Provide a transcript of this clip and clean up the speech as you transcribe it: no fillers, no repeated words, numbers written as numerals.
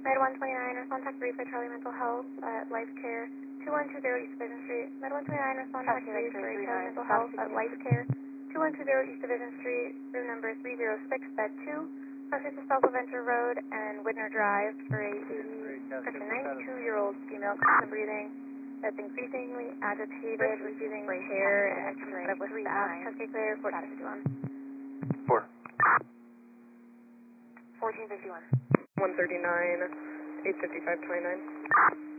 Med 129, respond tech 3 for Charlie Mental Health at Life Care, 2120 East Division Street. Med 129, respond tech 3 for Charlie Mental Health at Life Care, 2120 East Division Street, room number 306, bed 2. Proceed to South Venture Road and Widner Drive for a 92-year-old female constant breathing that's increasingly agitated, receiving care and extra with staff. Check clear, 1451. 4. 1451. 139, 85529.